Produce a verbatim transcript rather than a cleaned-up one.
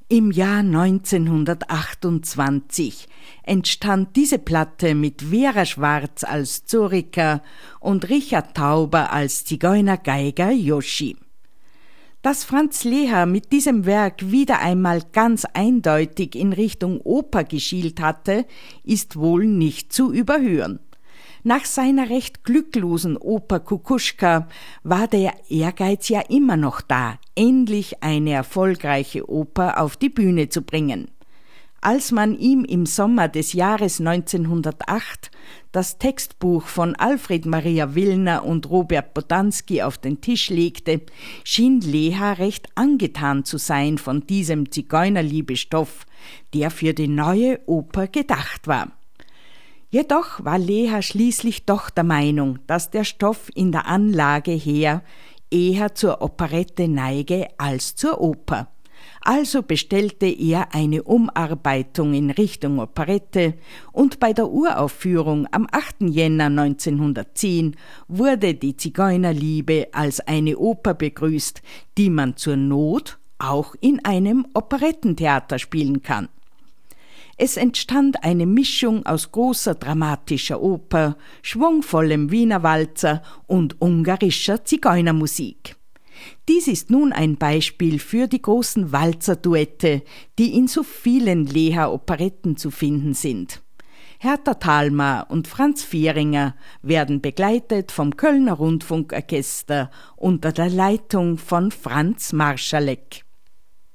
Im Jahr neunzehnhundertachtundzwanzig entstand diese Platte mit Vera Schwarz als Zorika und Richard Tauber als Zigeunergeiger Joschi. Dass Franz Leher mit diesem Werk wieder einmal ganz eindeutig in Richtung Oper geschielt hatte, ist wohl nicht zu überhören. Nach seiner recht glücklosen Oper Kukuschka war der Ehrgeiz ja immer noch da, endlich eine erfolgreiche Oper auf die Bühne zu bringen. Als man ihm im Sommer des Jahres neunzehnhundertacht das Textbuch von Alfred Maria Willner und Robert Bodanski auf den Tisch legte, schien Leher recht angetan zu sein von diesem Zigeunerliebe-Stoff, der für die neue Oper gedacht war. Jedoch war Leher schließlich doch der Meinung, dass der Stoff in der Anlage her eher zur Operette neige als zur Oper. Also bestellte er eine Umarbeitung in Richtung Operette und bei der Uraufführung am achten Jänner neunzehnhundertzehn wurde die Zigeunerliebe als eine Oper begrüßt, die man zur Not auch in einem Operettentheater spielen kann. Es entstand eine Mischung aus großer dramatischer Oper, schwungvollem Wiener Walzer und ungarischer Zigeunermusik. Dies ist nun ein Beispiel für die großen Walzerduette, die in so vielen Leher-Operetten zu finden sind. Hertha Thalma und Franz Fehringer werden begleitet vom Kölner Rundfunkorchester unter der Leitung von Franz Marschalek.